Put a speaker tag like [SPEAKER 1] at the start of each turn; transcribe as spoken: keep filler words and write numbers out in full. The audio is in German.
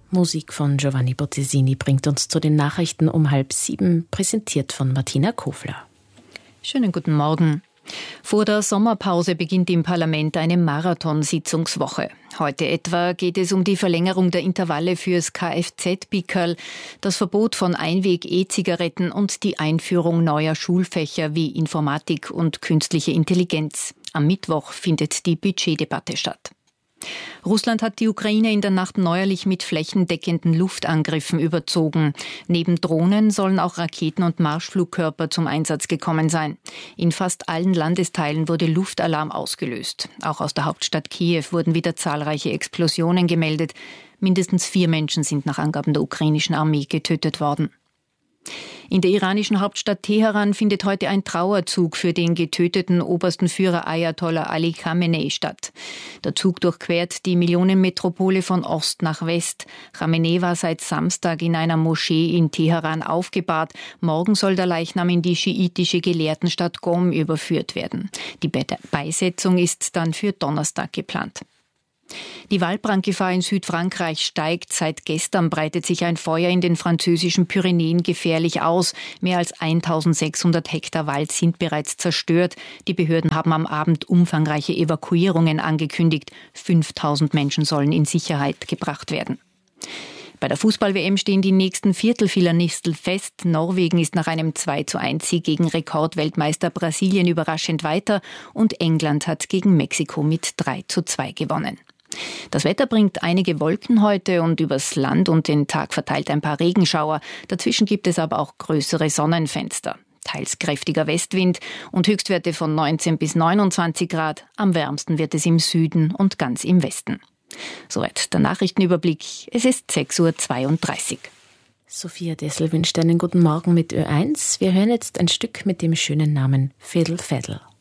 [SPEAKER 1] Musik von Giovanni Bottesini bringt uns zu den Nachrichten um halb sieben, präsentiert von Martina Kofler.
[SPEAKER 2] Schönen guten Morgen. Vor der Sommerpause beginnt im Parlament eine Marathonsitzungswoche. Heute etwa geht es um die Verlängerung der Intervalle fürs Kfz-Pickerl, das Verbot von Einweg-E-Zigaretten und die Einführung neuer Schulfächer wie Informatik und künstliche Intelligenz. Am Mittwoch findet die Budgetdebatte statt. Russland hat die Ukraine in der Nacht neuerlich mit flächendeckenden Luftangriffen überzogen. Neben Drohnen sollen auch Raketen und Marschflugkörper zum Einsatz gekommen sein. In fast allen Landesteilen wurde Luftalarm ausgelöst. Auch aus der Hauptstadt Kiew wurden wieder zahlreiche Explosionen gemeldet. Mindestens vier Menschen sind nach Angaben der ukrainischen Armee getötet worden. In der iranischen Hauptstadt Teheran findet heute ein Trauerzug für den getöteten obersten Führer Ayatollah Ali Khamenei statt. Der Zug durchquert die Millionenmetropole von Ost nach West. Khamenei war seit Samstag in einer Moschee in Teheran aufgebahrt. Morgen soll der Leichnam in die schiitische Gelehrtenstadt Qom überführt werden. Die Beisetzung ist dann für Donnerstag geplant. Die Waldbrandgefahr in Südfrankreich steigt. Seit gestern breitet sich ein Feuer in den französischen Pyrenäen gefährlich aus. Mehr als eintausendsechshundert Hektar Wald sind bereits zerstört. Die Behörden haben am Abend umfangreiche Evakuierungen angekündigt. fünftausend Menschen sollen in Sicherheit gebracht werden. Bei der Fußball-W M stehen die nächsten Viertelfinalisten fest. Norwegen ist nach einem zwei zu eins Sieg gegen Rekordweltmeister Brasilien überraschend weiter und England hat gegen Mexiko mit drei zu zwei gewonnen. Das Wetter bringt einige Wolken heute und übers Land und den Tag verteilt ein paar Regenschauer. Dazwischen gibt es aber auch größere Sonnenfenster. Teils kräftiger Westwind und Höchstwerte von neunzehn bis neunundzwanzig Grad. Am wärmsten wird es im Süden und ganz im Westen. Soweit der Nachrichtenüberblick. Es ist sechs Uhr zweiunddreißig.
[SPEAKER 1] Sophia Dessel wünscht einen guten Morgen mit Ö eins. Wir hören jetzt ein Stück mit dem schönen Namen Fiddle Faddle.